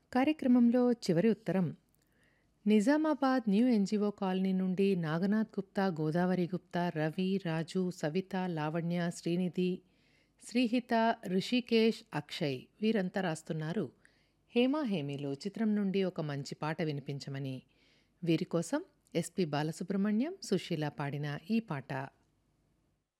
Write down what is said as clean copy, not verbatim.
కార్యక్రమంలో చివరి ఉత్తరం నిజామాబాద్ న్యూ ఎన్జిఓ కాలనీ నుండి నాగనాథ్ గుప్తా, గోదావరి గుప్తా, రవి, రాజు, సవిత, లావణ్య, శ్రీనిధి, శ్రీహిత, ఋషికేష్, అక్షయ్ వీరంతా రాస్తున్నారు. హేమా హేమీలో చిత్రం నుండి ఒక మంచి పాట వినిపించమని. వీరి కోసం ఎస్పి బాలసుబ్రహ్మణ్యం, సుశీల పాడిన ఈ పాట.